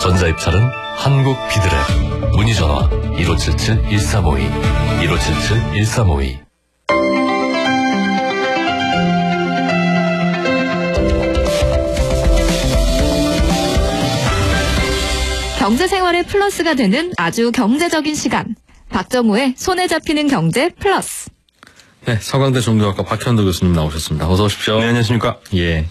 전자입찰은 한국 비드랩. 문의전화 1577-1352 1577-1352. 경제생활의 플러스가 되는 아주 경제적인 시간. 박정우의 손에 잡히는 경제 플러스. 네, 서강대 종교학과 박현도 교수님 나오셨습니다. 어서 오십시오. 네, 안녕하십니까. 예.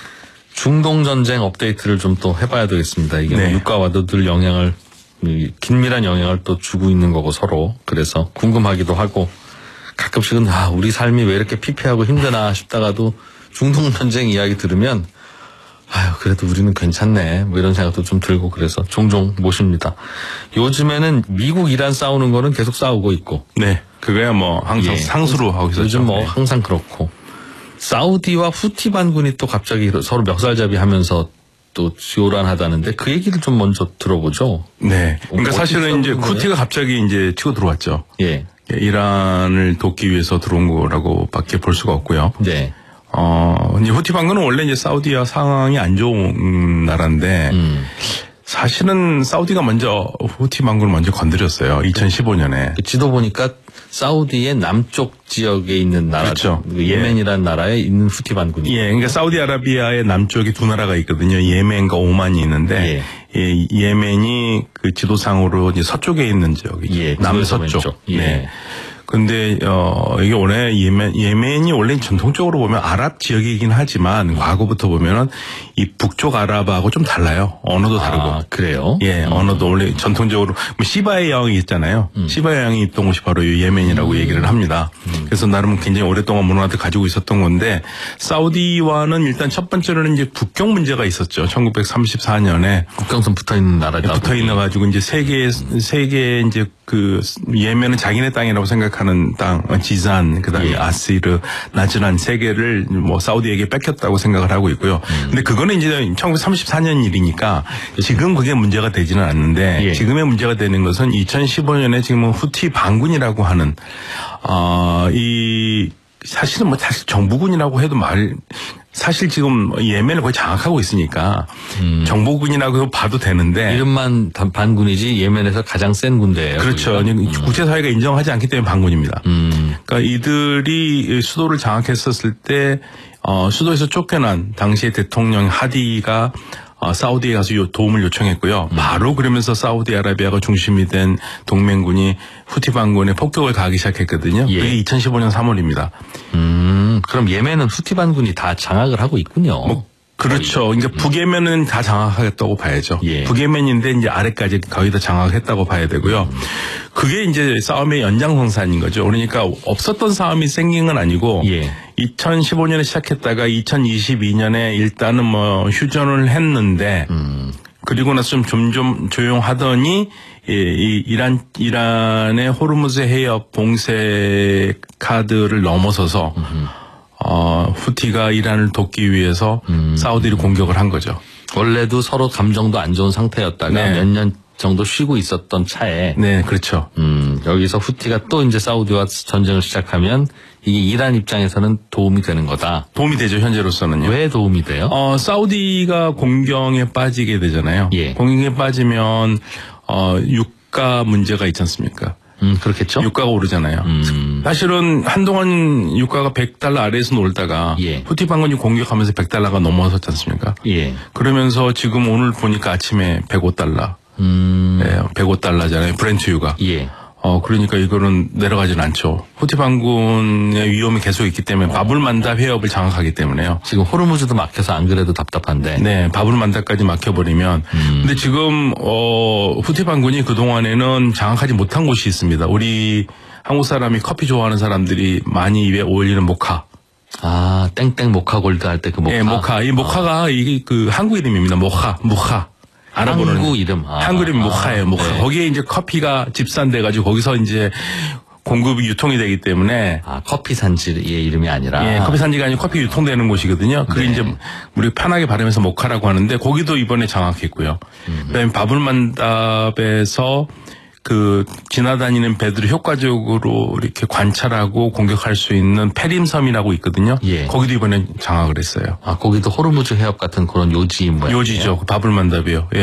중동전쟁 업데이트를 좀 또 해봐야 되겠습니다. 이게 네. 유가와도 늘 영향을, 긴밀한 영향을 또 주고 있는 거고 서로. 그래서 궁금하기도 하고 가끔씩은 우리 삶이 왜 이렇게 피폐하고 힘드나 싶다가도 중동전쟁 이야기 들으면 그래도 우리는 괜찮네. 뭐 이런 생각도 좀 들고 그래서 종종 모십니다. 요즘에는 미국 이란 싸우는 거는 계속 싸우고 있고. 네. 그거야 뭐 항상 상수로 하고 있었죠. 요즘 뭐 네. 항상 그렇고. 사우디와 후티 반군이 또 갑자기 서로 멱살잡이 하면서 또 요란하다는데 그 얘기를 좀 먼저 들어보죠. 네. 그러니까 사실은 이제 후티가 갑자기 이제 치고 들어왔죠. 예. 이란을 돕기 위해서 들어온 거라고밖에 볼 수가 없고요. 네. 이제 후티 반군은 원래 이제 사우디와 상황이 안 좋은 나라인데 사실은 사우디가 먼저 후티 반군을 먼저 건드렸어요. 2015년에. 그 지도 보니까 사우디의 남쪽 지역에 있는 나라, 그렇죠. 예멘이라는 나라에 있는 후티 반군이. 예, 그러니까 사우디아라비아의 남쪽에 두 나라가 있거든요. 예멘과 오만이 있는데, 예멘이 그 지도상으로 이제 서쪽에 있는 지역이죠. 남서쪽. 예. 근데 이게 원래 예멘이 원래 전통적으로 보면 아랍 지역이긴 하지만 과거부터 보면은 이 북쪽 아랍하고 좀 달라요. 언어도 다르고. 그래요? 예, 언어도 원래 전통적으로 뭐 시바의 여왕이 있잖아요. 시바의 여왕이 있던 곳이 바로 이 예멘이라고 얘기를 합니다. 그래서 나름 굉장히 오랫동안 문화를 가지고 있었던 건데 사우디와는 일단 첫 번째로는 이제 국경 문제가 있었죠. 1934년에 국경선 붙어 있는 나라다. 붙어 있는 가지고 이제 세계 이제 그 예멘은 자기네 땅이라고 생각하는 땅, 지산, 그다음에 아시르, 나즈란 세 개를 뭐 사우디에게 뺏겼다고 생각을 하고 있고요. 근데 그거는 이제 1934년 일이니까 지금 그게 문제가 되지는 않는데 지금의 문제가 되는 것은 2015년에 지금 후티 반군이라고 하는 사실은 뭐 사실 정부군이라고 해도 사실 지금 예멘을 거의 장악하고 있으니까 정보군이라고 봐도 되는데 이름만 반군이지 예멘에서 가장 센 군대예요. 그렇죠. 국제사회가 인정하지 않기 때문에 반군입니다. 그러니까 이들이 수도를 장악했었을 때 수도에서 쫓겨난 당시의 대통령 하디가 사우디에 가서 도움을 요청했고요. 바로 그러면서 사우디아라비아가 중심이 된 동맹군이 후티 반군에 폭격을 가하기 시작했거든요. 그게 2015년 3월입니다. 그럼 예멘은 후티 반군이 다 장악을 하고 있군요. 그렇죠. 그러니까 북예멘은 다 장악하겠다고 봐야죠. 북예멘인데 이제 아래까지 거의 다 장악했다고 봐야 되고요. 그게 이제 싸움의 연장선상인 거죠. 그러니까 없었던 싸움이 생긴 건 아니고 2015년에 시작했다가 2022년에 일단은 뭐 휴전을 했는데 그리고 나서 좀 조용하더니 이란의 호르무즈 해협 봉쇄 카드를 넘어서서 후티가 이란을 돕기 위해서 사우디를 공격을 한 거죠. 원래도 서로 감정도 안 좋은 상태였다가 몇 년 정도 쉬고 있었던 차에. 네, 그렇죠. 여기서 후티가 또 이제 사우디와 전쟁을 시작하면 이게 이란 입장에서는 도움이 되는 거다. 도움이 되죠, 현재로서는요. 왜 도움이 돼요? 사우디가 공경에 빠지게 되잖아요. 공경에 빠지면 유가 문제가 있지 않습니까? 그렇겠죠. 유가가 오르잖아요. 사실은 한동안 유가가 $100 아래에서 놀다가 후티 반군이 공격하면서 $100가 넘어섰지 않습니까? 그러면서 지금 오늘 보니까 아침에 $105. 네, $105잖아요. 브렌트유가. 그러니까 이거는 내려가지는 않죠. 후티 반군의 위험이 계속 있기 때문에 바불만답 해협을 장악하기 때문에요. 지금 호르무즈도 막혀서 안 그래도 답답한데. 네, 바불만답까지 막혀버리면. 근데 지금 후티 반군이 그동안에는 장악하지 못한 곳이 있습니다. 우리 한국 사람이 커피 좋아하는 사람들이 많이 입에 어울리는 모카. 땡땡 모카 골드 할 때 그 모카. 네, 모카. 이 모카가 이게 그 한국 이름입니다. 모카. 알아보는 한국 이름. 한국 이름 모카예요. 모카. 네. 거기에 이제 커피가 집산돼가지고 거기서 이제 공급이 유통이 되기 때문에. 커피 산지의 이름이 아니라. 커피 산지가 아니고 커피 유통되는 곳이거든요. 그게 이제 우리 편하게 발음해서 모카라고 하는데 거기도 이번에 장악했고요. 그다음에 바불만답에서 그 지나다니는 배들을 효과적으로 이렇게 관찰하고 공격할 수 있는 페림섬이라고 있거든요. 거기도 이번에 장악을 했어요. 거기도 호르무즈 해협 같은 그런 요지 모양. 요지죠. 바불만답이요.